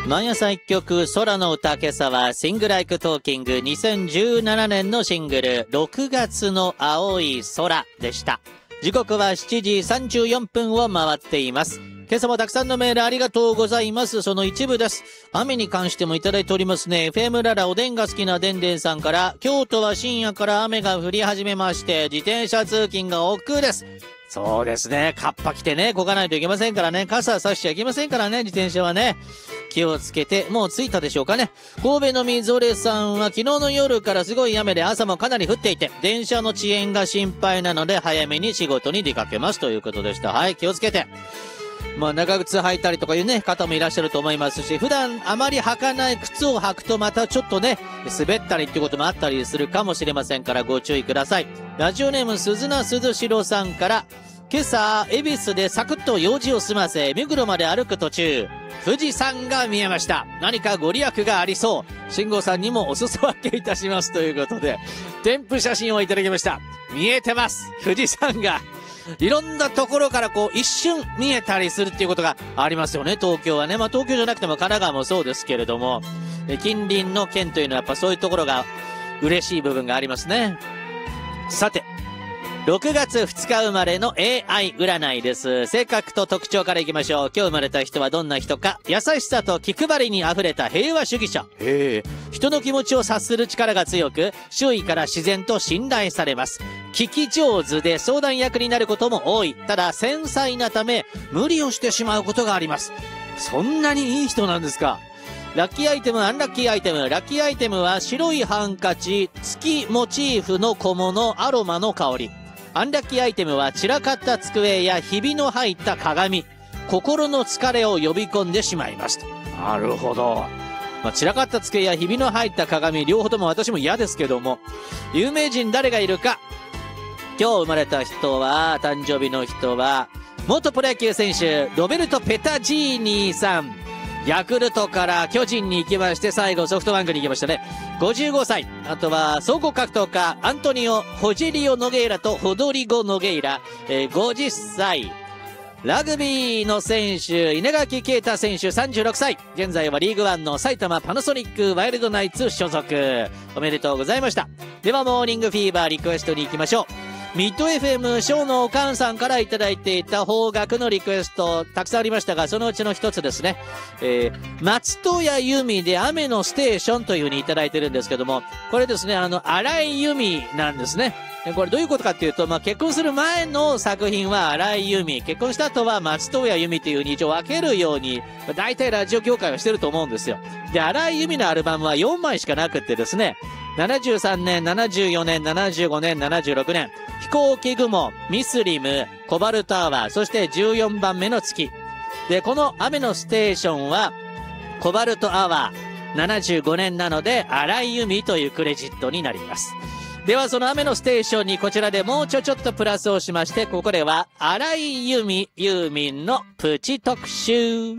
毎朝一曲空の歌、今朝はシングライクトーキング2017年のシングル6月の青い空でした。時刻は7時34分を回っています。今朝もたくさんのメールありがとうございます。その一部です。雨に関してもいただいておりますね。FM ララおでんが好きなでんでんさんから、京都は深夜から雨が降り始めまして、自転車通勤が億劫です。そうですね。カッパ着てね、こがないといけませんからね。傘差しちゃいけませんからね、自転車はね。気をつけて、もう着いたでしょうかね。神戸のみぞれさんは昨日の夜からすごい雨で朝もかなり降っていて、電車の遅延が心配なので早めに仕事に出かけますということでした。はい、気をつけて。長靴履いたりとかいうね、方もいらっしゃると思いますし、普段あまり履かない靴を履くとまたちょっとね、滑ったりっていうこともあったりするかもしれませんからご注意ください。ラジオネーム鈴名鈴代さんから、今朝、恵比寿でサクッと用事を済ませ、目黒まで歩く途中、富士山が見えました。何かご利益がありそう。慎吾さんにもお裾分けいたしますということで、添付写真をいただきました。見えてます。富士山が。いろんなところから一瞬見えたりするっていうことがありますよね、東京はね。東京じゃなくても神奈川もそうですけれども、近隣の県というのはやっぱそういうところが嬉しい部分がありますね。さて、6月2日生まれの AI 占いです。性格と特徴からいきましょう。今日生まれた人はどんな人か。優しさと気配りに溢れた平和主義者。人の気持ちを察する力が強く、周囲から自然と信頼されます。聞き上手で相談役になることも多い。ただ繊細なため無理をしてしまうことがあります。そんなにいい人なんですか。ラッキーアイテム、アンラッキーアイテム。ラッキーアイテムは白いハンカチ、月モチーフの小物、アロマの香り。アンラッキーアイテムは散らかった机やひびの入った鏡。心の疲れを呼び込んでしまいます。なるほど。散らかった机やひびの入った鏡、両方とも私も嫌ですけども。有名人誰がいるか。今日生まれた人は、誕生日の人は、元プロ野球選手、ロベルト・ペタジーニさん。ヤクルトから巨人に行きまして、最後ソフトバンクに行きましたね。55歳。あとは、総合格闘家、アントニオ・ホジリオ・ノゲイラとホドリゴ・ノゲイラ。50歳。ラグビーの選手、稲垣啓太選手36歳。現在はリーグワンの埼玉パナソニックワイルドナイツ所属。おめでとうございました。では、モーニングフィーバーリクエストに行きましょう。ミッド FM ショーのおかんさんからいただいていた邦楽のリクエストたくさんありましたが、そのうちの一つですね、松任谷由実で雨のステーションという風にいただいてるんですけども、これですね、荒井由実なんですね。これどういうことかっていうと、結婚する前の作品は荒井由実、結婚した後は松任谷由実という風に一応分けるように、大体ラジオ業界はしてると思うんですよ。で、荒井由実のアルバムは4枚しかなくってですね、73年、74年、75年、76年、飛行機雲、ミスリム、コバルトアワー、そして14番目の月。で、この雨のステーションは、コバルトアワー、75年なので、荒井由実というクレジットになります。では、その雨のステーションにこちらでもうちょっとプラスをしまして、ここでは、荒井由実、ユーミンのプチ特集。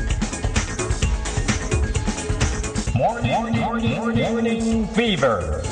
Morning Fever